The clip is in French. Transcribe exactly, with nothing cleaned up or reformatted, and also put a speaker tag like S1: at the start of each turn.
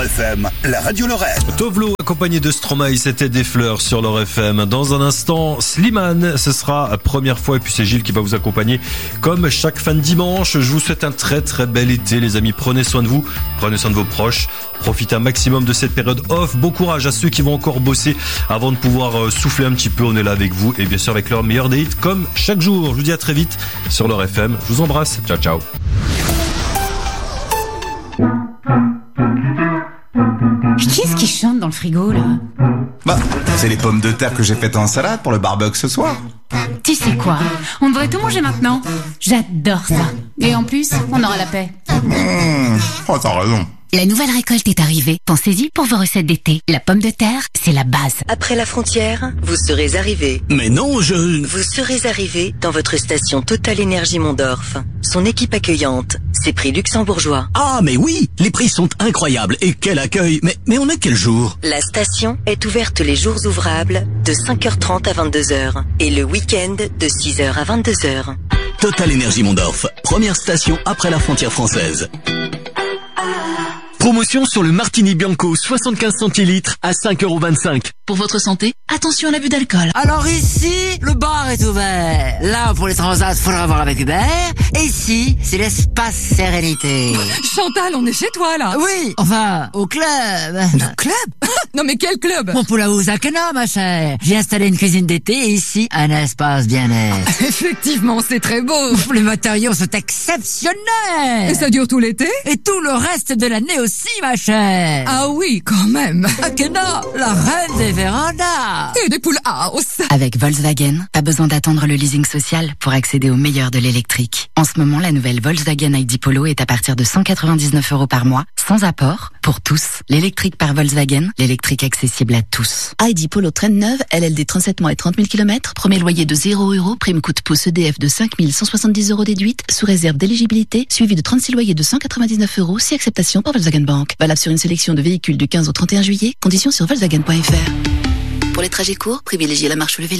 S1: F M, la radio Lorraine.
S2: Tovlo accompagné de Stromae, c'était des fleurs sur Lor F M. Dans un instant, Slimane, ce sera la première fois et puis c'est Gilles qui va vous accompagner comme chaque fin de dimanche. Je vous souhaite un très très bel été les amis, prenez soin de vous, prenez soin de vos proches, profitez un maximum de cette période off. Bon courage à ceux qui vont encore bosser avant de pouvoir souffler un petit peu, on est là avec vous et bien sûr avec leur meilleur des hits comme chaque jour. Je vous dis à très vite sur Lor F M, je vous embrasse, ciao ciao.
S3: Qu'est-ce qui chante dans le frigo là?
S4: Bah, c'est les pommes de terre que j'ai faites en salade pour le barbecue ce soir.
S3: Tu sais quoi? On devrait tout manger maintenant. J'adore ça. Et en plus, on aura la paix.
S4: Mmh. Oh, t'as raison.
S3: La nouvelle récolte est arrivée. Pensez-y pour vos recettes d'été. La pomme de terre, c'est la base.
S5: Après la frontière, vous serez arrivé.
S6: Mais non, je...
S5: Vous serez arrivé dans votre station Total Énergie Mondorf. Son équipe accueillante, ses prix luxembourgeois.
S6: Ah, mais oui, les prix sont incroyables. Et quel accueil. Mais, mais on est quel jour?
S5: La station est ouverte les jours ouvrables de cinq heures trente à vingt-deux heures et le week-end de six heures à vingt-deux heures.
S6: Total Énergie Mondorf, première station après la frontière française. Promotion sur le Martini Bianco, soixante-quinze centilitres à cinq euros vingt-cinq.
S7: Pour votre santé, attention à l'abus d'alcool.
S8: Alors ici, le bar est ouvert. Là, pour les transats, faudra voir avec Hubert. Et ici, c'est l'espace sérénité.
S7: Chantal, on est chez toi, là.
S8: Oui, enfin, au club.
S7: Le club? Non mais quel club?
S8: Mon poulain aux Akena, ma chère. J'ai installé une cuisine d'été et ici, un espace bien-être.
S7: Effectivement, c'est très beau.
S8: Les matériaux sont exceptionnels.
S7: Et ça dure tout l'été?
S8: Et tout le reste de l'année aussi, ma chère.
S7: Ah oui, quand même.
S8: Akena, la reine des vérandas.
S7: Et des poules house.
S3: Avec Volkswagen, pas besoin d'attendre le leasing social pour accéder au meilleur de l'électrique. En ce moment, la nouvelle Volkswagen I D Polo est à partir de cent quatre-vingt-dix-neuf euros par mois, sans apport, pour tous. L'électrique par Volkswagen, l'électrique accessible à tous.
S9: I D Polo traîne neuve, L L D trente-sept mois et trente mille kilomètres, premier loyer de zéro euros, prime coût pouce E D F de cinq mille cent soixante-dix euros déduite, sous réserve d'éligibilité, suivi de trente-six loyers de cent quatre-vingt-dix-neuf euros, si acceptation par Volkswagen Bank. Valable sur une sélection de véhicules du quinze au trente et un juillet, conditions sur Volkswagen point F R. Pour les trajets courts, privilégiez la marche ou le vélo.